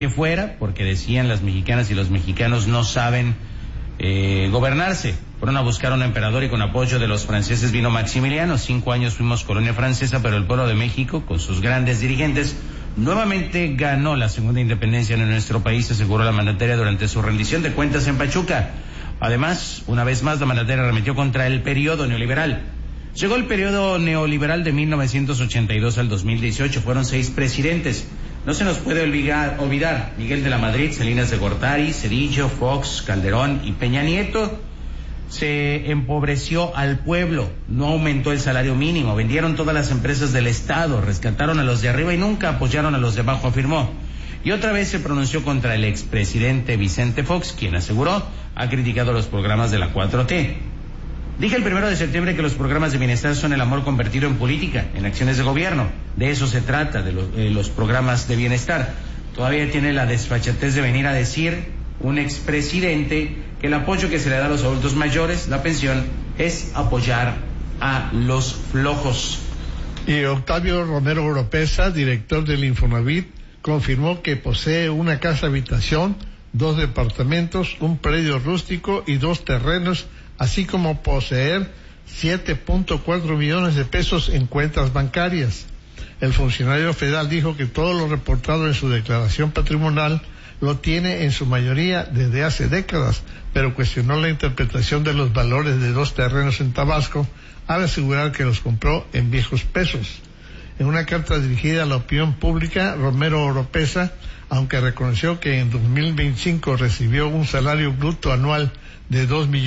que fuera, porque decían las mexicanas y los mexicanos no saben gobernarse. Fueron a buscar a un emperador y con apoyo de los franceses vino Maximiliano. 5 años fuimos colonia francesa, pero el pueblo de México, con sus grandes dirigentes, nuevamente ganó la segunda independencia en nuestro país, aseguró la mandataria durante su rendición de cuentas en Pachuca. Además, una vez más, la mandataria arremetió contra el periodo neoliberal. Llegó el periodo neoliberal de 1982 al 2018, fueron 6 presidentes. No se nos puede olvidar Miguel de la Madrid, Salinas de Gortari, Cedillo, Fox, Calderón y Peña Nieto. Se empobreció al pueblo, no aumentó el salario mínimo, vendieron todas las empresas del Estado, rescataron a los de arriba y nunca apoyaron a los de abajo, afirmó. Y otra vez se pronunció contra el expresidente Vicente Fox, quien aseguró ha criticado los programas de la 4T. Dije el 1 de septiembre que los programas de bienestar son el amor convertido en política, en acciones de gobierno. De eso se trata, de los programas de bienestar. Todavía tiene la desfachatez de venir a decir un expresidente que el apoyo que se le da a los adultos mayores, la pensión, es apoyar a los flojos. Y Octavio Romero Oropesa, director del Infonavit, confirmó que posee una casa habitación, 2 departamentos, un predio rústico y 2 terrenos, así como poseer 7.4 millones de pesos en cuentas bancarias. El funcionario federal dijo que todo lo reportado en su declaración patrimonial lo tiene en su mayoría desde hace décadas, pero cuestionó la interpretación de los valores de 2 terrenos en Tabasco al asegurar que los compró en viejos pesos. En una carta dirigida a la opinión pública, Romero Oropesa, aunque reconoció que en 2025 recibió un salario bruto anual de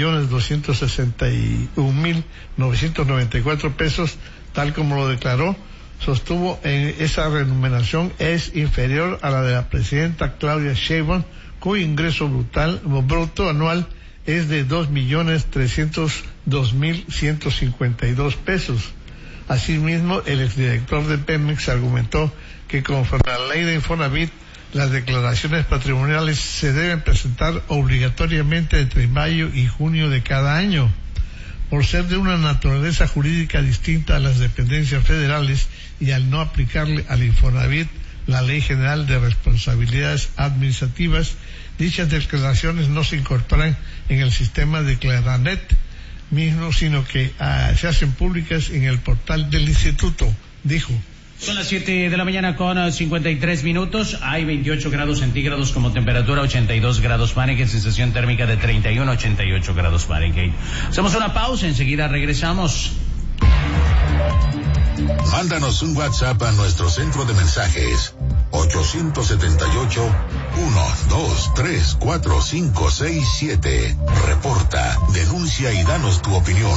2.261.994 pesos, tal como lo declaró, sostuvo en esa remuneración es inferior a la de la presidenta Claudia Sheinbaum, cuyo ingreso bruto anual es de 2.302.152 pesos. Asimismo, el exdirector de Pemex argumentó que conforme a la ley de Infonavit, las declaraciones patrimoniales se deben presentar obligatoriamente entre mayo y junio de cada año. Por ser de una naturaleza jurídica distinta a las dependencias federales y al no aplicarle al Infonavit la Ley General de Responsabilidades Administrativas, dichas declaraciones no se incorporan en el sistema de Declaranet mismo, sino que se hacen públicas en el portal del instituto, dijo. Son las 7 de la mañana con 53 minutos. Hay 28 grados centígrados como temperatura, 82 grados Fahrenheit, sensación térmica de 31, 88 grados Fahrenheit. Hacemos una pausa, enseguida regresamos. Mándanos un WhatsApp a nuestro centro de mensajes 878-123-4567. Reporta, denuncia y danos tu opinión.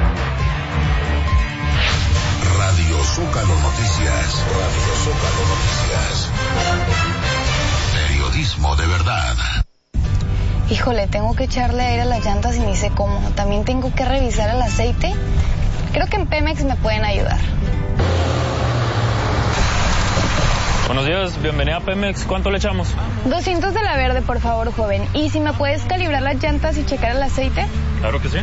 Radio Zócalo Noticias. Radio Zócalo Noticias. Periodismo de verdad. Híjole, tengo que echarle aire a las llantas y ni sé cómo. También tengo que revisar el aceite. Creo que en Pemex me pueden ayudar. Buenos días, bienvenida a Pemex. ¿Cuánto le echamos? 200 de la verde, por favor, joven. ¿Y si me puedes calibrar las llantas y checar el aceite? Claro que sí.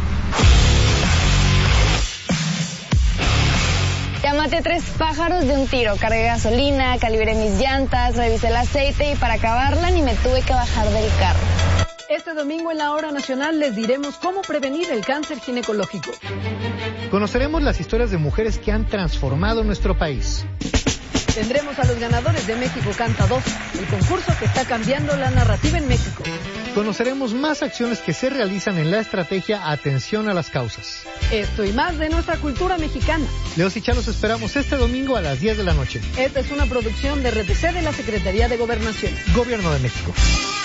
Ya maté 3 pájaros de un tiro. Cargué gasolina, calibré mis llantas, revisé el aceite y para acabarla ni me tuve que bajar del carro. Este domingo en la Hora Nacional les diremos cómo prevenir el cáncer ginecológico. Conoceremos las historias de mujeres que han transformado nuestro país. Tendremos a los ganadores de México Canta 2, el concurso que está cambiando la narrativa en México. Conoceremos más acciones que se realizan en la estrategia Atención a las Causas. Esto y más de nuestra cultura mexicana. Leos y Chá los esperamos este domingo a las 10 de la noche. Esta es una producción de RTC de la Secretaría de Gobernación. Gobierno de México.